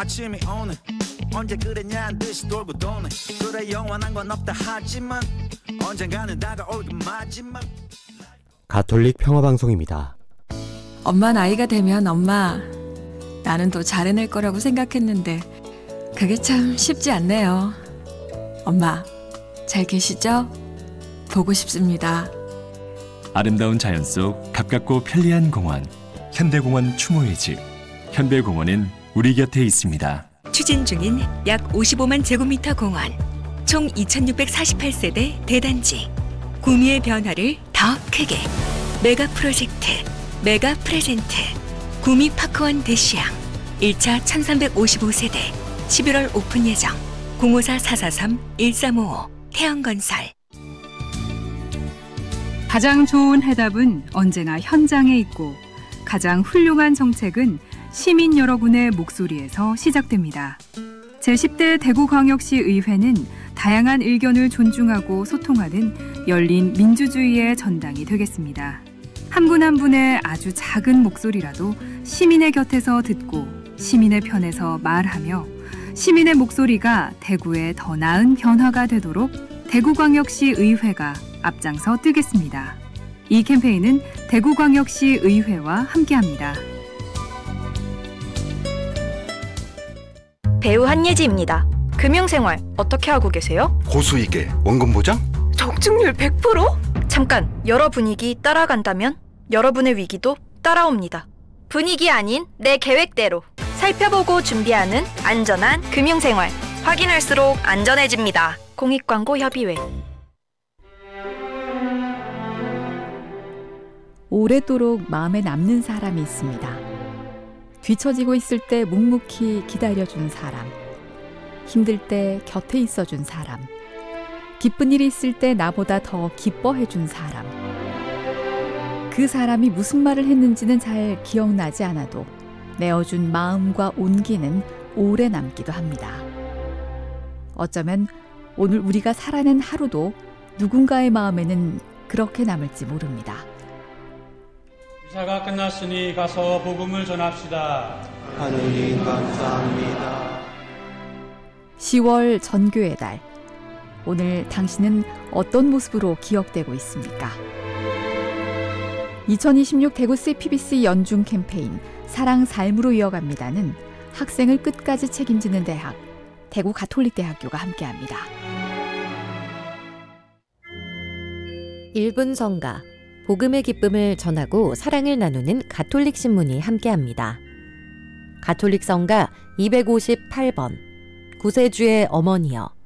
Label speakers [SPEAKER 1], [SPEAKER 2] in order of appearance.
[SPEAKER 1] 아침이 오네 언제 그랬냐는 듯이 돌고 도네 그래 영원한 건 없다 하지만 언젠가는 다가올 그 마지막.
[SPEAKER 2] 가톨릭 평화방송입니다.
[SPEAKER 3] 엄마 나이가 되면 엄마 나는 또 잘해낼 거라고 생각했는데 그게 참 쉽지 않네요. 엄마 잘 계시죠? 보고 싶습니다.
[SPEAKER 4] 아름다운 자연 속 가깝고 편리한 공원 현대공원 추모의 집. 현대공원은 우리 곁에 있습니다.
[SPEAKER 5] 추진 중인 약 55만 제곱미터 공원, 총 2,648세대 대단지. 구미의 변화를 더 크게. 메가 프로젝트, 메가 프레젠트. 구미 파크원 대시양 1차 1,355세대 11월 오픈 예정. 054-443-1355 태영건설.
[SPEAKER 6] 가장 좋은 해답은 언제나 현장에 있고 가장 훌륭한 정책은 시민 여러분의 목소리에서 시작됩니다. 제10대 대구광역시의회는 다양한 의견을 존중하고 소통하는 열린 민주주의의 전당이 되겠습니다. 한 분 한 분의 아주 작은 목소리라도 시민의 곁에서 듣고 시민의 편에서 말하며 시민의 목소리가 대구에 더 나은 변화가 되도록 대구광역시의회가 앞장서 뜨겠습니다. 이 캠페인은 대구광역시의회와 함께합니다.
[SPEAKER 7] 배우 한예지입니다. 금융생활 어떻게 하고 계세요?
[SPEAKER 8] 고수익에 원금 보장?
[SPEAKER 7] 적중률 100%? 잠깐, 여러 분위기 따라간다면 여러분의 위기도 따라옵니다. 분위기 아닌 내 계획대로 살펴보고 준비하는 안전한 금융생활. 확인할수록 안전해집니다. 공익광고협의회.
[SPEAKER 9] 오래도록 마음에 남는 사람이 있습니다. 뒤처지고 있을 때 묵묵히 기다려준 사람, 힘들 때 곁에 있어준 사람, 기쁜 일이 있을 때 나보다 더 기뻐해준 사람. 그 사람이 무슨 말을 했는지는 잘 기억나지 않아도 내어준 마음과 온기는 오래 남기도 합니다. 어쩌면 오늘 우리가 살아낸 하루도 누군가의 마음에는 그렇게 남을지 모릅니다.
[SPEAKER 10] 유사가 끝났으니 가서 복음을 전합시다.
[SPEAKER 11] 하느님 감사합니다.
[SPEAKER 9] 10월 전교의 달. 오늘 당신은 어떤 모습으로 기억되고 있습니까? 2026 대구 CPBC 연중 캠페인 사랑 삶으로 이어갑니다는 학생을 끝까지 책임지는 대학, 대구 가톨릭대학교가 함께합니다.
[SPEAKER 12] 1분 성가, 복음의 기쁨을 전하고 사랑을 나누는 가톨릭 신문이 함께합니다. 가톨릭 성가 258번, 구세주의 어머니여.